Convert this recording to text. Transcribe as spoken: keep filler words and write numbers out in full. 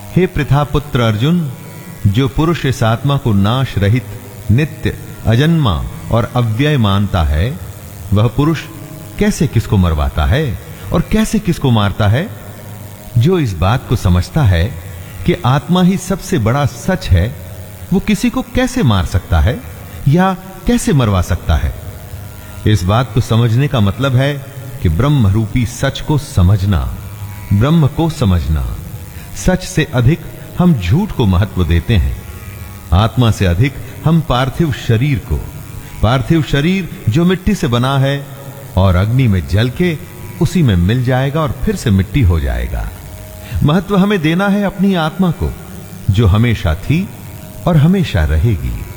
हे पृथापुत्र अर्जुन, जो पुरुष इस आत्मा को नाश रहित, नित्य, अजन्मा और अव्यय मानता है, वह पुरुष कैसे किसको मरवाता है और कैसे किसको मारता है? जो इस बात को समझता है कि आत्मा ही सबसे बड़ा सच है, वो किसी को कैसे मार सकता है या कैसे मरवा सकता है? इस बात को समझने का मतलब है कि ब्रह्म रूपी सच को समझना, ब्रह्म को समझना। सच से अधिक हम झूठ को महत्व देते हैं, आत्मा से अधिक हम पार्थिव शरीर को। पार्थिव शरीर जो मिट्टी से बना है और अग्नि में जल के उसी में मिल जाएगा और फिर से मिट्टी हो जाएगा। महत्व हमें देना है अपनी आत्मा को, जो हमेशा थी और हमेशा रहेगी।